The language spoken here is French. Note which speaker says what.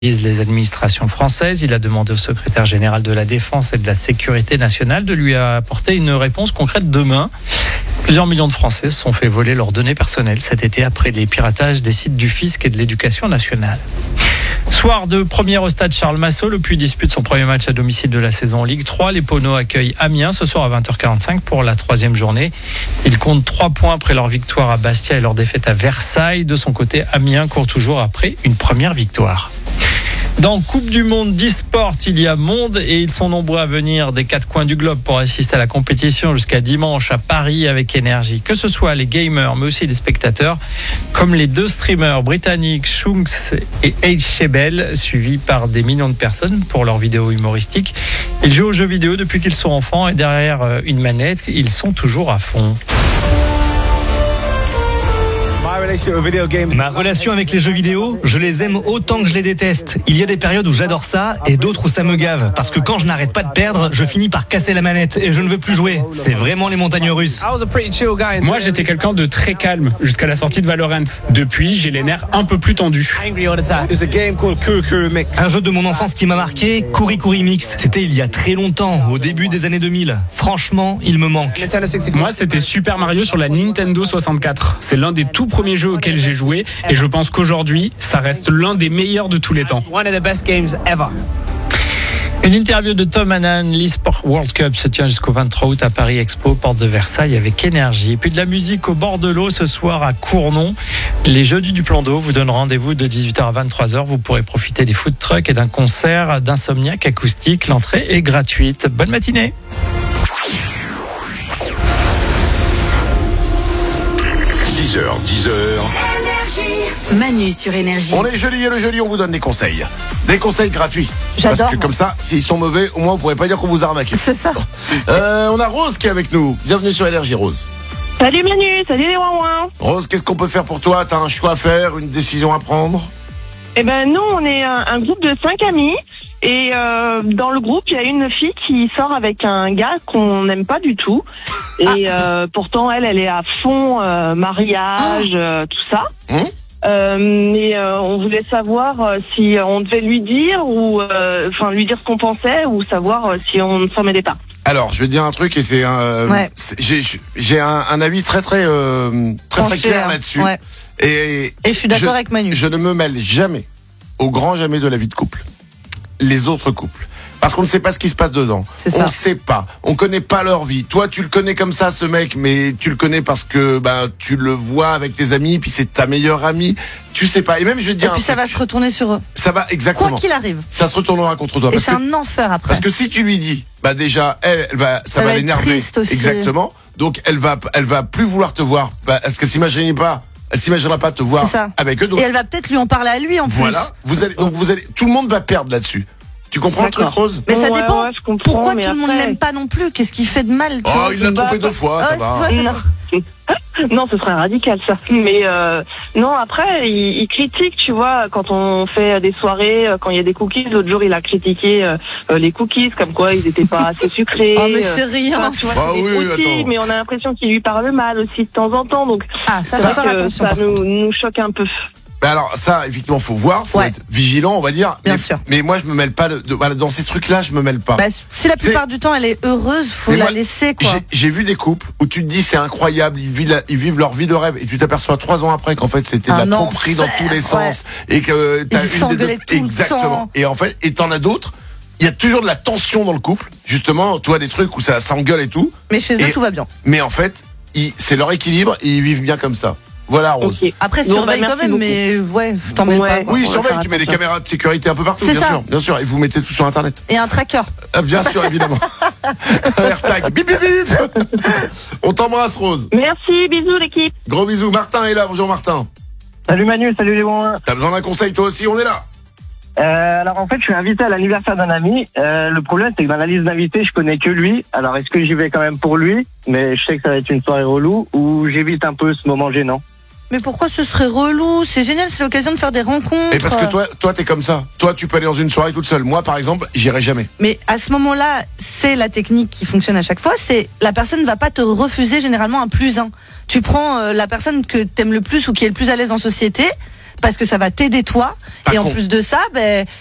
Speaker 1: les administrations françaises. Il a demandé au secrétaire général de la Défense et de la Sécurité nationale de lui apporter une réponse concrète demain. Plusieurs millions de Français se sont fait voler leurs données personnelles cet été après les piratages des sites du fisc et de l'éducation nationale. Soir de première au stade Charles Massot, le Puy dispute son premier match à domicile de la saison en Ligue 3. Les Poneaux accueillent Amiens ce soir à 20h45 pour la troisième journée. Ils comptent 3 points après leur victoire à Bastia et leur défaite à Versailles. De son côté, Amiens court toujours après une première victoire. Dans Coupe du Monde d'e-sport, il y a monde et ils sont nombreux à venir des 4 coins du globe pour assister à la compétition jusqu'à dimanche à Paris avec énergie. Que ce soit les gamers mais aussi les spectateurs, comme les 2 streamers britanniques Shunks et H. Shebel, suivis par des millions de personnes pour leurs vidéos humoristiques. Ils jouent aux jeux vidéo depuis qu'ils sont enfants et derrière une manette, ils sont toujours à fond.
Speaker 2: Ma relation avec les jeux vidéo, je les aime autant que je les déteste. Il y a des périodes où j'adore ça et d'autres où ça me gave. Parce que quand je n'arrête pas de perdre, je finis par casser la manette et je ne veux plus jouer. C'est vraiment les montagnes russes.
Speaker 3: Moi, j'étais quelqu'un de très calme jusqu'à la sortie de Valorant. Depuis, j'ai les nerfs un peu plus tendus.
Speaker 2: Un jeu de mon enfance qui m'a marqué, Kuri Kuri Mix. C'était il y a très longtemps, au début des années 2000. Franchement, il me manque.
Speaker 3: Moi, c'était Super Mario sur la Nintendo 64. C'est l'un des tout premiers jeux auxquels j'ai joué et je pense qu'aujourd'hui, ça reste l'un des meilleurs de tous les temps.
Speaker 1: Une interview de Tom Hannan, l'eSport World Cup se tient jusqu'au 23 août à Paris Expo, porte de Versailles avec énergie. Et puis de la musique au bord de l'eau ce soir à Cournon. Les Jeux du Plan d'eau vous donnent rendez-vous de 18h à 23h. Vous pourrez profiter des food trucks et d'un concert d'Insomniac acoustique. L'entrée est gratuite. Bonne matinée.
Speaker 4: 6h, 10h.
Speaker 5: Manu sur Énergie.
Speaker 4: On est jeudi et le jeudi, on vous donne des conseils. Des conseils gratuits.
Speaker 6: J'adore.
Speaker 4: Parce que comme ça, s'ils sont mauvais, au moins, vous ne pourrez pas dire qu'on vous a arnaqué.
Speaker 6: C'est ça.
Speaker 4: On a Rose qui est avec nous. Bienvenue sur Énergie, Rose.
Speaker 6: Salut Manu, salut les ouin-ouin.
Speaker 4: Rose, qu'est-ce qu'on peut faire pour toi? T'as un choix à faire, une décision à prendre?
Speaker 6: Eh ben nous, on est un groupe de 5 amis. Et dans le groupe, il y a une fille qui sort avec un gars qu'on n'aime pas du tout. Et pourtant, elle est à fond mariage, tout ça. Et on voulait savoir si on devait lui dire ou lui dire ce qu'on pensait ou savoir si on ne s'en mêlait pas.
Speaker 4: Alors, je vais te dire un truc et c'est j'ai un avis très clair là-dessus.
Speaker 7: Ouais.
Speaker 4: Et
Speaker 7: je suis d'accord avec Manu.
Speaker 4: Je ne me mêle jamais, au grand jamais de la vie de couple. Les autres couples. Parce qu'on ne sait pas ce qui se passe dedans. On ne sait pas. On connaît pas leur vie. Toi, tu le connais comme ça, ce mec, mais tu le connais parce que tu le vois avec tes amis, puis c'est ta meilleure amie. Tu sais pas. Et même, je vais te dire.
Speaker 7: Et puis ça va se retourner sur eux.
Speaker 4: Ça va, exactement.
Speaker 7: Quoi qu'il arrive.
Speaker 4: Ça se retournera contre toi.
Speaker 7: Et c'est un enfer après.
Speaker 4: Parce que si tu lui dis, déjà, ça va l'énerver. Exactement. Donc, elle va plus vouloir te voir. Parce qu'elle s'imaginera pas te voir avec eux. Donc,
Speaker 7: et elle va peut-être lui en parler à lui en plus.
Speaker 4: Voilà. Vous allez, tout le monde va perdre là-dessus. Tu comprends le truc, Rose?
Speaker 7: Mais ça dépend. Pourquoi
Speaker 6: mais
Speaker 7: tout le monde l'aime pas non plus? Qu'est-ce qui fait de mal?
Speaker 4: Il l'a trompé 2 fois, ça va.
Speaker 6: Non, ce serait radical ça. Mais non, après, il critique, tu vois, quand on fait des soirées, quand il y a des cookies. L'autre jour, il a critiqué les cookies, comme quoi ils n'étaient pas assez sucrés.
Speaker 7: Oh, mais c'est rien.
Speaker 6: Tu vois, attends. Mais on a l'impression qu'il lui parle mal aussi de temps en temps. Donc,
Speaker 7: ça
Speaker 6: nous choque un peu.
Speaker 4: Alors ça, effectivement, faut voir, faut être vigilant, on va dire.
Speaker 7: Bien sûr.
Speaker 4: Mais moi, je me mêle pas dans ces trucs-là, je me mêle pas.
Speaker 7: Si la plupart du temps elle est heureuse, faut la laisser quoi.
Speaker 4: J'ai vu des couples où tu te dis c'est incroyable, ils vivent leur vie de rêve, et tu t'aperçois 3 ans après qu'en fait c'était de la tromperie dans tous les sens et que t'as une des deux. Exactement. Et en fait, et t'en as d'autres. Il y a toujours de la tension dans le couple, justement. Tu vois des trucs où ça s'engueule et tout.
Speaker 7: Mais chez eux tout va bien.
Speaker 4: Mais en fait, c'est leur équilibre et ils vivent bien comme ça. Voilà, Rose.
Speaker 6: Okay.
Speaker 7: Après, surveille quand même, mais t'en mets pas.
Speaker 4: Oui, surveille, tu mets des caméras de sécurité un peu partout, bien sûr. Et vous mettez tout sur Internet.
Speaker 7: Et un tracker.
Speaker 4: Bien sûr, évidemment. Un AirTag. Bip, bip, bip. On t'embrasse, Rose.
Speaker 6: Merci, bisous l'équipe.
Speaker 4: Gros bisous. Martin est là. Bonjour, Martin.
Speaker 8: Salut Manu, salut les bons.
Speaker 4: T'as besoin d'un conseil, toi aussi, on est là.
Speaker 8: Alors en fait, je suis invité à l'anniversaire d'un ami. Le problème, c'est que dans la liste d'invités, je connais que lui. Alors est-ce que j'y vais quand même pour lui? Mais je sais que ça va être une soirée relou, ou j'évite un peu ce moment gênant.
Speaker 7: Mais pourquoi ce serait relou? C'est génial, c'est l'occasion de faire des rencontres.
Speaker 4: Et parce que toi, t'es comme ça. Toi, tu peux aller dans une soirée toute seule. Moi, par exemple, j'irai jamais.
Speaker 7: Mais à ce moment-là, c'est la technique qui fonctionne à chaque fois. C'est la personne ne va pas te refuser généralement un +1. Tu prends la personne que t'aimes le plus ou qui est le plus à l'aise en société. parce que ça va t'aider toi.
Speaker 4: Pas
Speaker 7: Et en
Speaker 4: con.
Speaker 7: plus de ça,